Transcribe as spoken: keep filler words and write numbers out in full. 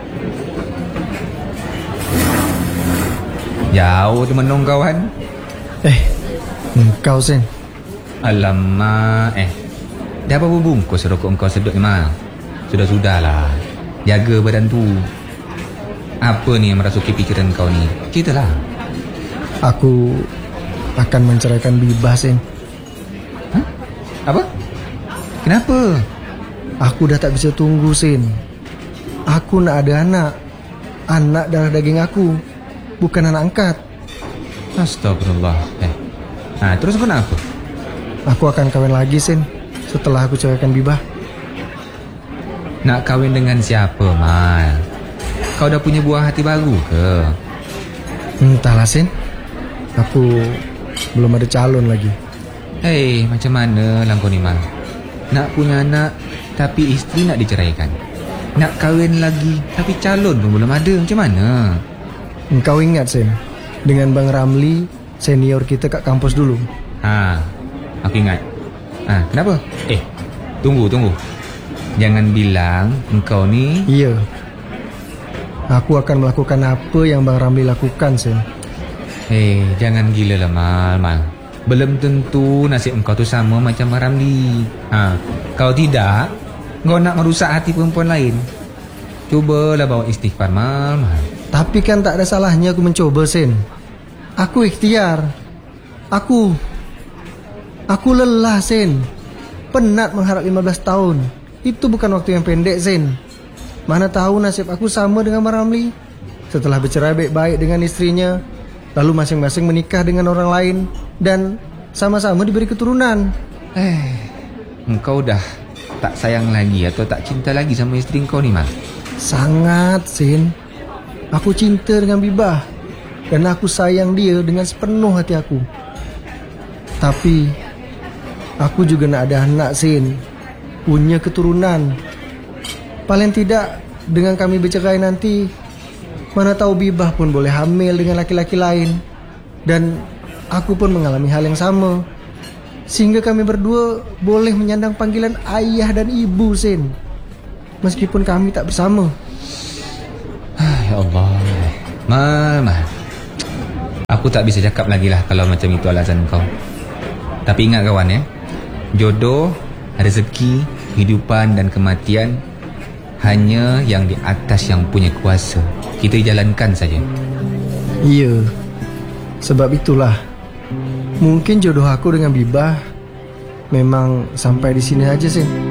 Jauh temenung kawan. Eh, engkau Sen. Alamak, eh. Dah berapa bungkus rokok engkau sedut ni, Mal? Sudah-sudahlah. Jaga badan tu. Apa ni yang merasuki pikiran kau ni? Ceritalah. Aku akan menceraikan Bibah, Sen. Hah? Apa? Kenapa? Aku dah tak bisa tunggu, Sen. Aku nak ada anak. Anak darah daging aku, bukan anak angkat. Astagfirullah. Eh. Nah, terus kau nak apa? Aku akan kahwin lagi, Sen, setelah aku ceraikan Bibah. Nak kahwin dengan siapa, Mal? Kau dah punya buah hati baru ke? Entahlah, Sen. Aku belum ada calon lagi. Hei, macam mana lah kau ni, Mal? Nak punya anak, tapi isteri nak diceraikan. Nak kahwin lagi, tapi calon pun belum ada. Macam mana? Engkau ingat, Sen, dengan Bang Ramli, senior kita kat kampus dulu? Ha, aku ingat. Ha, kenapa? Eh, tunggu, tunggu. Jangan bilang engkau ni... Iya. Aku akan melakukan apa yang Bang Ramli lakukan, Sen. Hei, jangan gila lah, Mal, Mal. Belum tentu nasib engkau tu sama macam Bang Ramli. Ha, kau tidak, kau nak merusak hati perempuan lain. Cubalah bawa istighfar, Mal, Mal. Tapi kan tak ada salahnya aku mencoba, Sen. Aku ikhtiar. Aku Aku lelah, Sen. Penat mengharap lima belas tahun. Itu bukan waktu yang pendek, Sen. Mana tahu nasib aku sama dengan Bang Ramli. Setelah bercerai baik-baik dengan istrinya, lalu masing-masing menikah dengan orang lain, dan sama-sama diberi keturunan. Eh, engkau dah tak sayang lagi atau tak cinta lagi sama isteri kau ni, Mal? Sangat, Sen. Aku cinta dengan Bibah, dan aku sayang dia dengan sepenuh hati aku. Tapi aku juga nak ada anak, Sen. Punya keturunan. Paling tidak dengan kami bercerai nanti, mana tahu Bibah pun boleh hamil dengan laki-laki lain, dan aku pun mengalami hal yang sama, sehingga kami berdua boleh menyandang panggilan ayah dan ibu, Sen, meskipun kami tak bersama. Ya Allah, Mal, Mal. Aku tak bisa cakap lagi lah kalau macam itu alasan kau. Tapi ingat kawan ya, jodoh, rezeki, kehidupan dan kematian hanya yang di atas yang punya kuasa. Kita jalankan saja. Iya. Sebab itulah, mungkin jodoh aku dengan Bibah memang sampai di sini aja, Sen.